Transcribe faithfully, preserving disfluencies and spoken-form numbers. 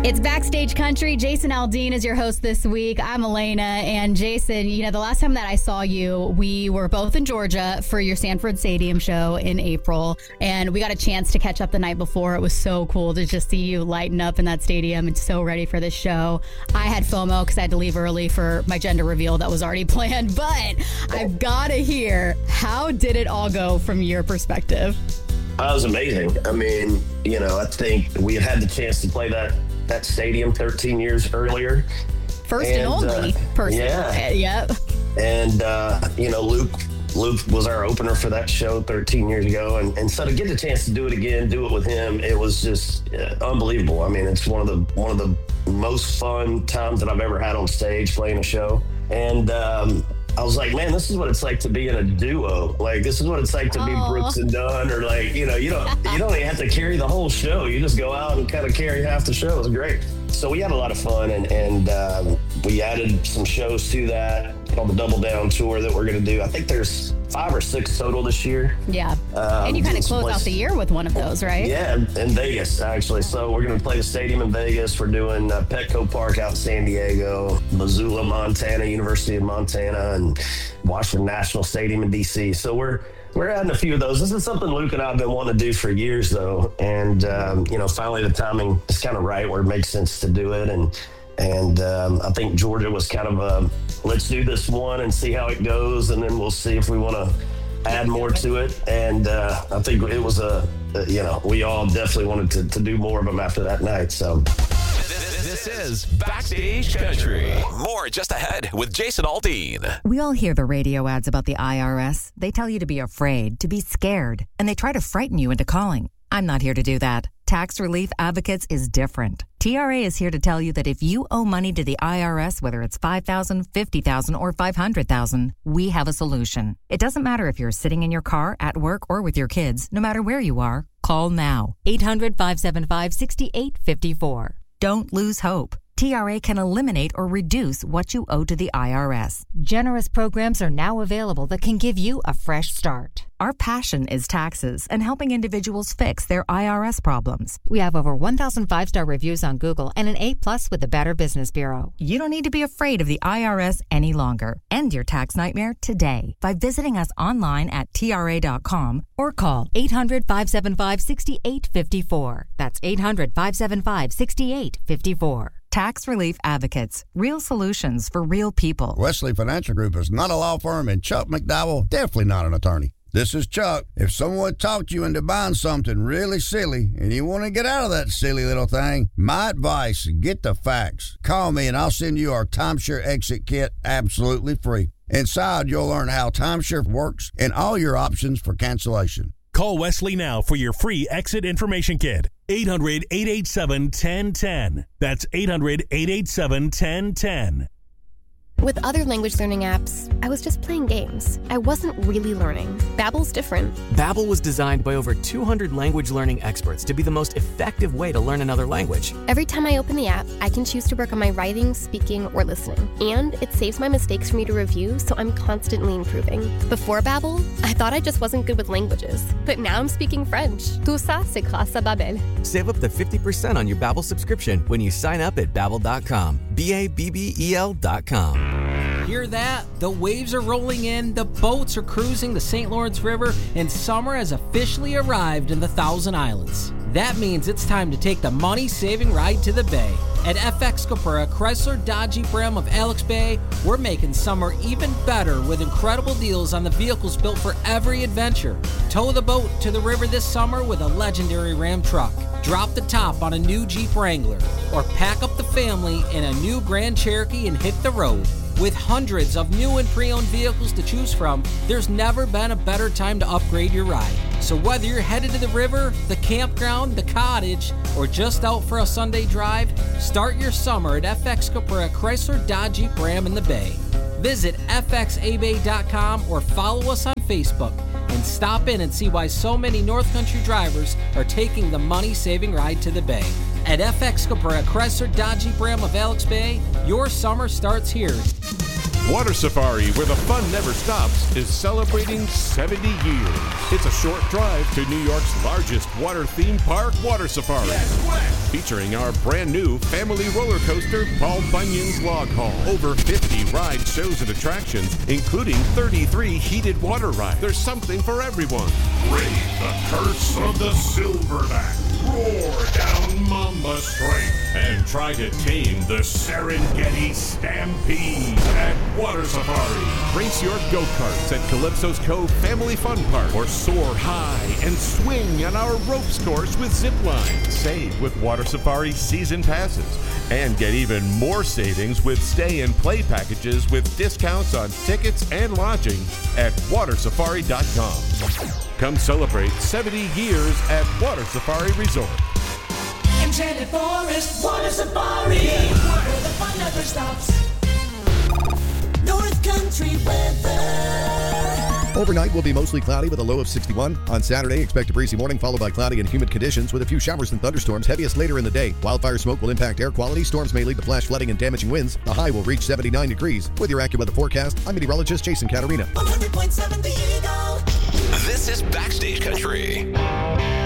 It's Backstage Country. Jason Aldean is your host this week. I'm Elena. And Jason, you know, the last time that I saw you, we were both in Georgia for your Sanford Stadium show in April. And we got a chance to catch up the night before. It was so cool to just see you lighten up in that stadium and so ready for this show. I had FOMO because I had to leave early for my gender reveal that was already planned. But I've got to hear, how did it all go from your perspective? That was amazing. I mean, you know, I think we had the chance to play that that stadium thirteen years earlier. First and, and only uh, person. Yeah. Yep. And, uh, you know, Luke Luke was our opener for that show thirteen years ago. And, and so to get the chance to do it again, do it with him, it was just uh, unbelievable. I mean, it's one of the one of the most fun times that I've ever had on stage playing a show. And um, I was like, man, this is what it's like to be in a duo. Like, this is what it's like to be Aww. Brooks and Dunn, or like, you know, you don't you don't even have to carry the whole show. You just go out and kind of carry half the show. It was great. So we had a lot of fun, and and um, we added some shows to that called the Double Down Tour that we're going to do. I think there's five or six total this year. Yeah. Um, and you kind of close out the year with one of those, right? Yeah, in Vegas, actually. So we're going to play the stadium in Vegas. We're doing uh, Petco Park out in San Diego, Missoula, Montana, University of Montana, and Washington National Stadium in D C. So we're we're adding a few of those. This is something Luke and I have been wanting to do for years, though. And, um, you know, finally the timing is kind of right where it makes sense to do it. And And um, I think Georgia was kind of a, let's do this one and see how it goes, and then we'll see if we want to add more to it. And uh, I think it was a, a, you know, we all definitely wanted to, to do more of them after that night. So this is Backstage Country. More just ahead with Jason Aldean. We all hear the radio ads about the I R S. They tell you to be afraid, to be scared, and they try to frighten you into calling. I'm not here to do that. Tax Relief Advocates is different. T R A is here to tell you that if you owe money to the I R S, whether it's five thousand dollars, fifty thousand dollars, or five hundred thousand dollars, we have a solution. It doesn't matter if you're sitting in your car, at work, or with your kids. No matter where you are, call now. eight hundred, five seven five, six eight five four. Don't lose hope. T R A can eliminate or reduce what you owe to the I R S. Generous programs are now available that can give you a fresh start. Our passion is taxes and helping individuals fix their I R S problems. We have over one thousand five-star reviews on Google and an A plus with the Better Business Bureau. You don't need to be afraid of the I R S any longer. End your tax nightmare today by visiting us online at T R A dot com or call eight hundred, five seven five, six eight five four. That's eight hundred, five seven five, six eight five four. Tax Relief Advocates. Real solutions for real people. Wesley Financial Group is not a law firm, and Chuck McDowell definitely not an attorney. This is Chuck. If someone talked you into buying something really silly and you want to get out of that silly little thing, my advice, get the facts. Call me and I'll send you our timeshare exit kit absolutely free. Inside, you'll learn how timeshare works and all your options for cancellation. Call Wesley now for your free exit information kit. eight hundred, eight eight seven, one zero one zero. That's eight hundred, eight eight seven, one zero one zero. With other language learning apps, I was just playing games. I wasn't really learning. Babbel's different. Babbel was designed by over two hundred language learning experts to be the most effective way to learn another language. Every time I open the app, I can choose to work on my writing, speaking, or listening. And it saves my mistakes for me to review, so I'm constantly improving. Before Babbel, I thought I just wasn't good with languages. But now I'm speaking French. Tout ça, c'est grâce à Babbel. Save up to fifty percent on your Babbel subscription when you sign up at Babbel dot com. B A B B E L dot com. Hear that? The waves are rolling in, the boats are cruising the Saint Lawrence River, and summer has officially arrived in the Thousand Islands. That means it's time to take the money-saving ride to the Bay. At F X Capura Chrysler Dodge Jeep Ram of Alex Bay, we're making summer even better with incredible deals on the vehicles built for every adventure. Tow the boat to the river this summer with a legendary Ram truck. Drop the top on a new Jeep Wrangler, or pack up the family in a new Grand Cherokee and hit the road. With hundreds of new and pre-owned vehicles to choose from, there's never been a better time to upgrade your ride. So whether you're headed to the river, the campground, the cottage, or just out for a Sunday drive, start your summer at F X Capura Chrysler Dodge Jeep Ram in the Bay. Visit F X A bay dot com or follow us on Facebook and stop in and see why so many North Country drivers are taking the money-saving ride to the Bay. At F X Capura Chrysler Dodge Jeep Ram of Alex Bay, your summer starts here. Water Safari, where the fun never stops, is celebrating seventy years. It's a short drive to New York's largest water theme park, Water Safari. Yes, featuring our brand new family roller coaster, Paul Bunyan's Log Haul. Over fifty ride shows and attractions, including thirty-three heated water rides. There's something for everyone. Raid the curse of the silverback. Roar down Mamba Strike and try to tame the Serengeti Stampede at Water Safari. Race your go-karts at Calypso's Cove Family Fun Park, or soar high and swing on our ropes course with zip line. Save with Water Safari season passes and get even more savings with stay and play packages with discounts on tickets and lodging at water safari dot com. Come celebrate seventy years at Water Safari Resort. Enchanted Forest, Water Safari, where the fun never stops. North Country weather. Overnight will be mostly cloudy with a low of sixty-one. On Saturday, expect a breezy morning followed by cloudy and humid conditions with a few showers and thunderstorms, heaviest later in the day. Wildfire smoke will impact air quality. Storms may lead to flash flooding and damaging winds. The high will reach seventy-nine degrees. With your AccuWeather forecast, I'm meteorologist Jason Caterina. one hundred point seven The Eagle. This is Backstage Country.